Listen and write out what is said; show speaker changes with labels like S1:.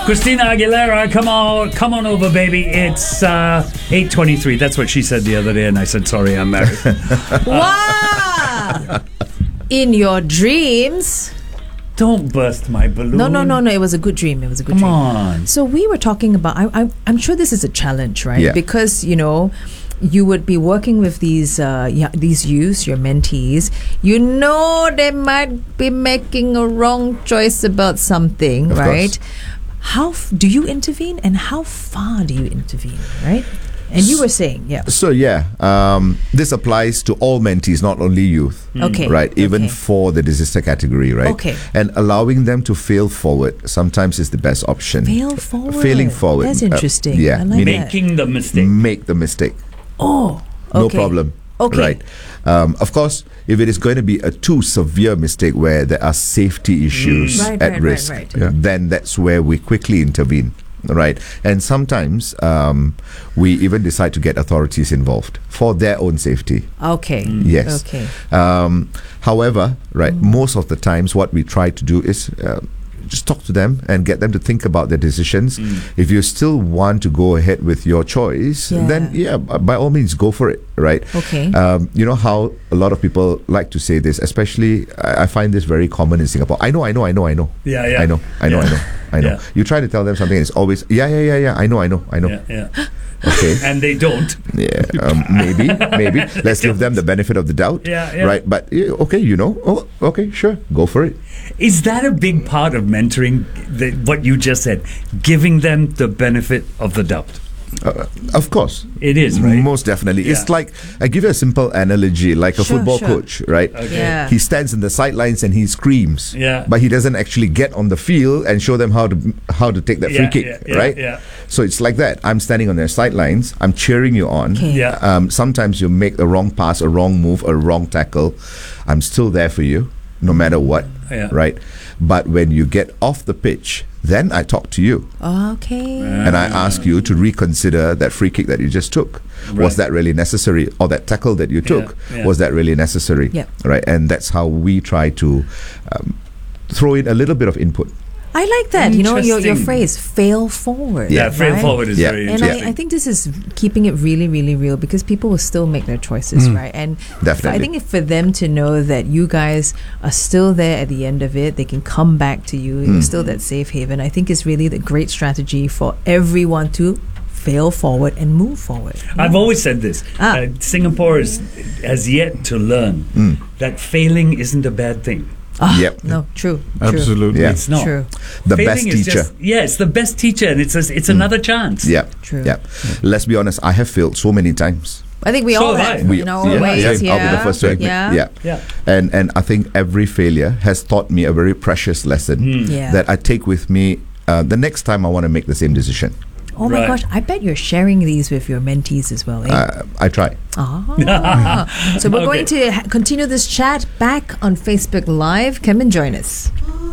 S1: Christina Aguilera, come on over, baby. It's 8:23. That's what she said the other day, and I said, sorry, I'm married.
S2: Wow! In your dreams.
S1: Don't burst my balloon.
S2: No. It was a good dream.
S1: Come on.
S2: So we were talking about, I'm sure this is a challenge, right?
S3: Yeah.
S2: Because, you would be working with these youths, your mentees. They might be making a wrong choice about something,
S3: Of
S2: right?
S3: course.
S2: How do you intervene, and how far do you intervene, right? And you were saying, yeah.
S3: So this applies to all mentees, not only youth.
S2: Okay.
S3: Right, even
S2: Okay.
S3: for the disaster category, right?
S2: Okay.
S3: And allowing them to fail forward sometimes is the best option.
S2: Fail forward.
S3: Failing forward.
S2: That's interesting.
S3: yeah,
S2: I like
S3: meaning
S2: that.
S1: Making the mistake.
S3: make the mistake.
S2: Oh,
S3: No
S2: okay.
S3: problem.
S2: Okay.
S3: Right. Of course, if it is going to be a too severe mistake where there are safety issues
S2: Right,
S3: at
S2: right,
S3: risk,
S2: right.
S3: then that's where we quickly intervene. Right. And sometimes we even decide to get authorities involved for their own safety.
S2: Okay.
S3: Yes.
S2: Okay.
S3: However, right, most of the times what we try to do is just talk to them and get them to think about their decisions. If you still want to go ahead with your choice, then by all means go for it, right?
S2: Okay.
S3: You know how a lot of people like to say this, especially I find this very common in Singapore. I know.
S1: Yeah.
S3: I know.
S1: Yeah.
S3: You try to tell them something, and it's always yeah. I know.
S1: Yeah.
S3: Okay.
S1: And they don't.
S3: Yeah, maybe. Let's give them the benefit of the doubt.
S1: Yeah.
S3: Right. But okay, Oh, okay, sure. Go for it.
S1: Is that a big part of mentoring, what you just said? Giving them the benefit of the doubt.
S3: Of course.
S1: It is, right?
S3: Most definitely.
S1: Yeah.
S3: It's like, I give you a simple analogy, like a
S2: Sure,
S3: football
S2: sure.
S3: coach, right?
S1: Okay.
S2: Yeah.
S3: He stands in the sidelines and he screams.
S1: Yeah.
S3: But he doesn't actually get on the field and show them how to take that free kick, right?
S1: Yeah.
S3: So it's like that. I'm standing on their sidelines. I'm cheering you on.
S2: Okay.
S1: Yeah.
S3: Sometimes you make a wrong pass, a wrong move, a wrong tackle. I'm still there for you, no matter what,
S1: Yeah.
S3: right? But when you get off the pitch, then I talk to you.
S2: Okay.
S3: And I ask you to reconsider that free kick that you just took.
S1: Right.
S3: Was that really necessary? Or that tackle that you took,
S1: Yeah.
S3: was that really necessary?
S2: Yeah.
S3: Right. And that's how we try to throw in a little bit of input.
S2: I like that. Your
S1: Interesting.
S2: phrase, fail forward.
S1: Yeah, fail
S2: right?
S1: forward is
S3: Yeah.
S1: very
S2: And
S1: interesting.
S2: I think this is keeping it really, really real, because people will still make their choices, right? And
S3: Definitely.
S2: I think for them to know that you guys are still there at the end of it, they can come back to you, you're still that safe haven, I think is really the great strategy for everyone to fail forward and move forward.
S1: I've always said this.
S2: Ah.
S1: Singapore has yet to learn that failing isn't a bad thing.
S3: Yep.
S2: No, true.
S4: Absolutely.
S3: Yeah.
S1: It's not.
S2: True.
S3: The
S1: Failing
S3: best
S1: is
S3: teacher.
S1: it's the best teacher, and it's another chance.
S3: Yeah.
S2: True.
S3: Yeah. Let's be honest, I have failed so many times.
S2: I think we
S1: So
S2: all
S1: have
S2: have,
S1: I.
S2: in our ways.
S3: I'll be the first to admit.
S2: Yeah.
S1: Yeah.
S3: And I think every failure has taught me a very precious lesson
S2: Yeah.
S3: that I take with me the next time I want to make the same decision.
S2: Oh my
S1: Right.
S2: gosh, I bet you're sharing these with your mentees as well. Eh?
S3: I try.
S2: So we're
S1: Okay.
S2: going to continue this chat back on Facebook Live. Come and join us.